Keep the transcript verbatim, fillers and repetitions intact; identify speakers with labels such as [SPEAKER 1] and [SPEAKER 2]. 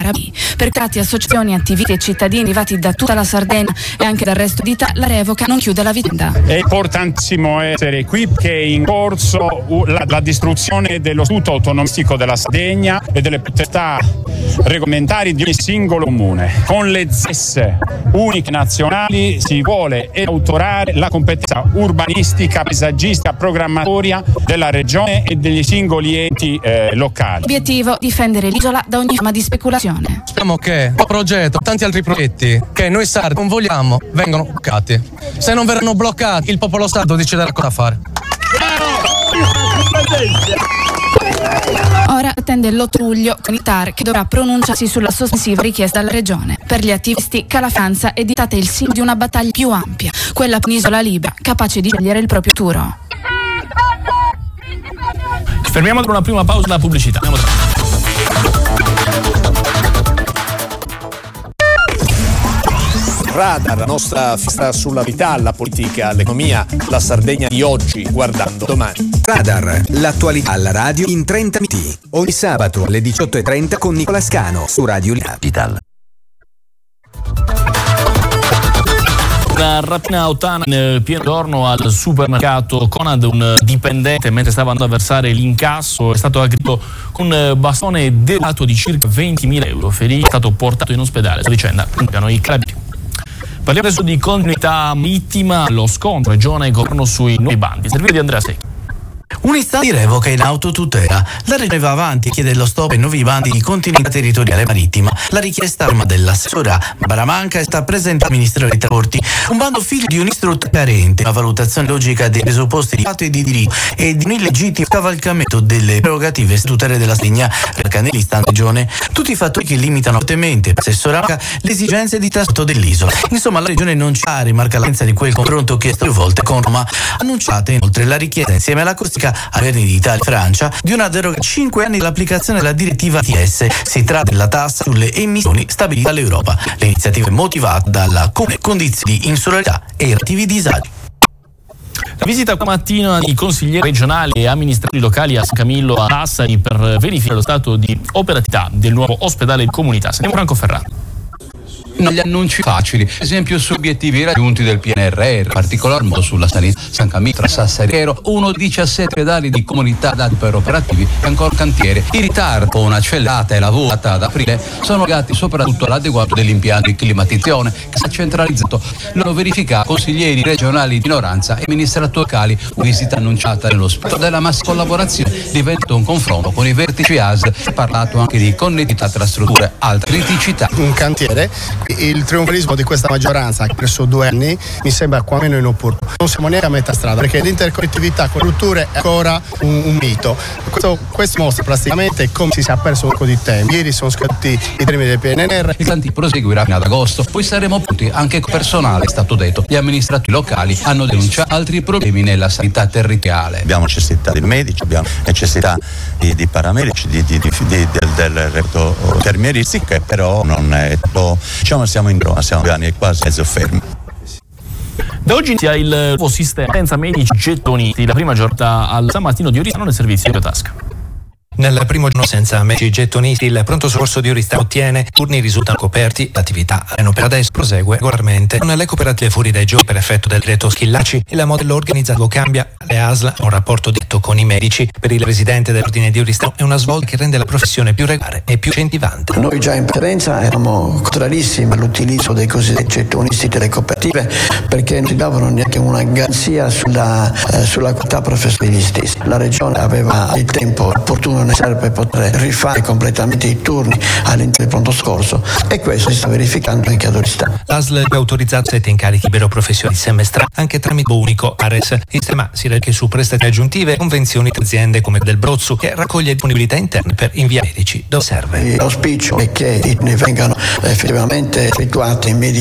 [SPEAKER 1] B. Per tratti, associazioni, attivisti e cittadini arrivati da tutta la Sardegna e anche dal resto d'Italia, la revoca non chiude la vicenda.
[SPEAKER 2] È importantissimo essere qui perché è in corso la, la distruzione dello statuto autonomistico della Sardegna e delle potestà regolamentari di ogni singolo comune. Con le Z E S uniche nazionali si vuole autorare la competenza urbanistica, paesaggistica, programmatoria della regione e degli singoli enti eh, locali.
[SPEAKER 1] Obiettivo: difendere l'isola da ogni forma di speculazione.
[SPEAKER 3] Speriamo che il progetto, tanti altri progetti che noi sardi non vogliamo, vengano bloccati. Se non verranno bloccati, il popolo sardo deciderà cosa fare.
[SPEAKER 1] Ora attende l'otto luglio con il T A R che dovrà pronunciarsi sulla sospensiva richiesta dalla regione. Per gli attivisti Calafanza è diventata il simbolo di una battaglia più ampia, quella per un'isola libera, capace di scegliere il proprio futuro.
[SPEAKER 4] Ci fermiamo per una prima pausa da pubblicità. Andiamo tra...
[SPEAKER 5] Radar, la nostra fissa sulla vita, la politica, l'economia, la Sardegna di oggi, guardando domani.
[SPEAKER 6] Radar, l'attualità alla radio in trenta minuti. Ogni sabato alle diciotto e trenta con Nicola Scano su Radio Capital.
[SPEAKER 4] Una rapina a Ottana in pieno giorno al supermercato Conad, un dipendente mentre stava andando a versare l'incasso è stato aggredito con un bastone devato di circa ventimila euro. Ferito, è stato portato in ospedale. La vicenda piano i carabinieri. Parliamo adesso di continuità marittima, lo scontro regione e governo sui nuovi bandi. Servizio di Andrea Secchi.
[SPEAKER 7] Un'istanza di revoca in autotutela. La regione va avanti e chiede lo stop ai nuovi bandi di continuità territoriale marittima. La richiesta arma dell'assessora Baramanca è stata presentata al Ministero dei Trasporti. Un bando figlio di un'istruttoria carente, una valutazione logica dei presupposti di fatto e di diritto e di un illegittimo scavalcamento delle prerogative statutarie della Sardegna perché nell'istanza regione. Tutti i fattori che limitano fortemente l'assessora Baramanca le esigenze di trasporto dell'isola. Insomma, la regione non ci ha rimarca l'assenza di quel confronto chiesto più volte con Roma. Annunciate inoltre la richiesta insieme alla Corsica a governi di Italia e Francia di una deroga a cinque anni dall'applicazione della direttiva T S. Si tratta della tassa sulle emissioni stabilita dall'Europa. L'iniziativa è motivata dalla comune condizione di insularità e relativi disagi.
[SPEAKER 4] La visita stamattina di consiglieri regionali e amministratori locali a San Camillo a Sassari per verificare lo stato di operatività del nuovo ospedale di comunità. Sentiamo Franco Ferraro.
[SPEAKER 8] Gli annunci facili, ad esempio su obiettivi raggiunti del P N R R, in particolar modo sulla sanità. San Camillo tra Sassari e Ero, uno dei diciassette ospedali di comunità dati per operativi e ancora cantiere. I ritardi con un'accelerata e lavorata ad aprile sono legati soprattutto all'adeguato degli impianti di climatizzazione che si è centralizzato. L'hanno verificato consiglieri regionali di minoranza e amministratori locali. Visita annunciata nello spirito della massima collaborazione diventa un confronto con i vertici A S L. Si è parlato anche di connettività tra strutture, altre criticità.
[SPEAKER 9] Un cantiere. Il trionfalismo di questa maggioranza che presso due anni mi sembra qua meno inopportuno. Non siamo neanche a metà strada perché l'interconnettività con le strutture è ancora un, un mito. Questo, questo mostra praticamente come si sia perso un po' di tempo. Ieri sono scaduti i termini del P N R R.
[SPEAKER 8] Il cantiere proseguirà fino ad agosto. Poi saremo pronti anche con personale, è stato detto. Gli amministratori locali hanno denunciato altri problemi nella sanità territoriale.
[SPEAKER 10] Abbiamo necessità di medici, abbiamo necessità di, di paramedici, di, di, di, di, del, del reparto infermieristico, che però non è tutto. Diciamo siamo in Roma, siamo anni quasi mezzo fermi.
[SPEAKER 4] Da oggi inizia il nuovo sistema senza medici gettonisti, la prima giornata al San Martino di Oristano nel servizio di Tasca.
[SPEAKER 11] Nel primo giorno senza medici gettonisti il pronto soccorso di Oristano ottiene turni risultano coperti, l'attività per adesso prosegue regolarmente con le cooperative fuori dai giochi per effetto del decreto Schillaci. Il modello organizzativo cambia, le A S L hanno un rapporto diretto con i medici. Per il presidente dell'ordine di Oristano è una svolta che rende la professione più regolare e più incentivante.
[SPEAKER 12] Noi già in precedenza eravamo contrarissimi all'utilizzo dei cosiddetti gettonisti delle cooperative perché non si davano neanche una garanzia sulla, eh, sulla qualità professionale degli stessi. La regione aveva il tempo opportuno necessario per poter rifare completamente i turni all'interno del pronto soccorso e questo si sta verificando anche ad Oristano.
[SPEAKER 11] L'A S L ha autorizzato sette incarichi libero professionisti semestrali anche tramite unico Ares. Il sistema si reca su prestazioni aggiuntive e convenzioni di aziende come del Brozzu che raccoglie disponibilità interne per inviare medici dove serve.
[SPEAKER 12] L'auspicio è che i turni vengano effettivamente effettuati in media